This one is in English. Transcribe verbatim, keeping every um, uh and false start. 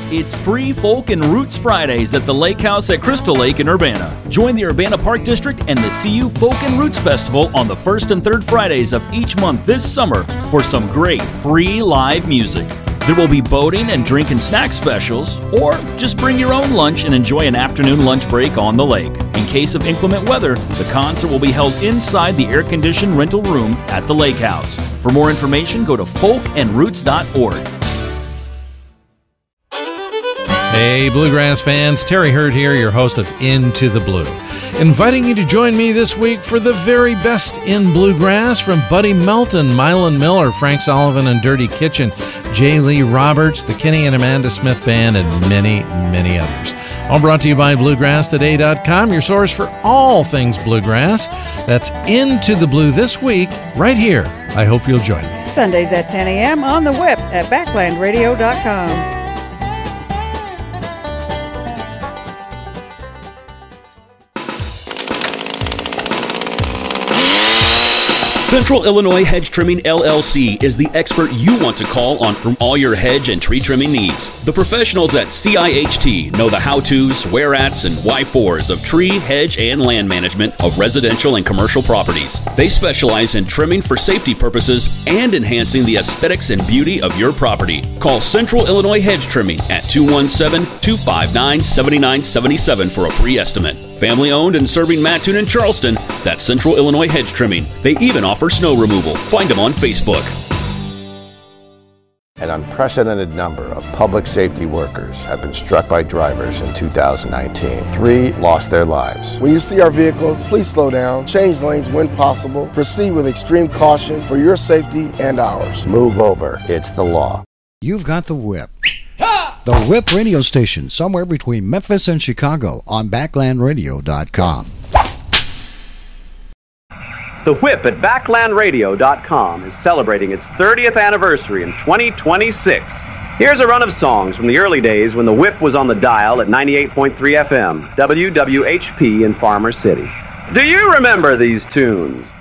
It's Free Folk and Roots Fridays at the Lake House at Crystal Lake in Urbana. Join the Urbana Park District and the C U Folk and Roots Festival on the first and third Fridays of each month this summer for some great free live music. There will be boating and drink and snack specials, or just bring your own lunch and enjoy an afternoon lunch break on the lake. In case of inclement weather, the concert will be held inside the air-conditioned rental room at the Lake House. For more information, go to folk and roots dot org. Hey, Bluegrass fans, Terry Hurd here, your host of Into the Blue. Inviting you to join me this week for the very best in Bluegrass from Buddy Melton, Mylan Miller, Frank Sullivan and Dirty Kitchen, J. Lee Roberts, the Kenny and Amanda Smith Band, and many, many others. All brought to you by Bluegrass Today dot com, your source for all things Bluegrass. That's Into the Blue this week, right here. I hope you'll join me. Sundays at ten a.m. on the web at backland radio dot com. Central Illinois Hedge Trimming L L C is the expert you want to call on for all your hedge and tree trimming needs. The professionals at C I H T know the how-tos, where-ats, and why-fors of tree, hedge, and land management of residential and commercial properties. They specialize in trimming for safety purposes and enhancing the aesthetics and beauty of your property. Call Central Illinois Hedge Trimming at two one seven, two five nine, seven nine seven seven for a free estimate. Family owned and serving Mattoon and Charleston, that's Central Illinois Hedge Trimming. They even offer snow removal. Find them on Facebook. An unprecedented number of public safety workers have been struck by drivers in two thousand nineteen. Three lost their lives. When you see our vehicles, please slow down, change lanes when possible, proceed with extreme caution for your safety and ours. Move over. It's the law. You've got the whip. The Whip radio station, somewhere between Memphis and Chicago, on backland radio dot com. The Whip at backland radio dot com is celebrating its thirtieth anniversary in twenty twenty-six. Here's a run of songs from the early days when the Whip was on the dial at ninety-eight point three F M, W W H P in Farmer City. Do you remember these tunes?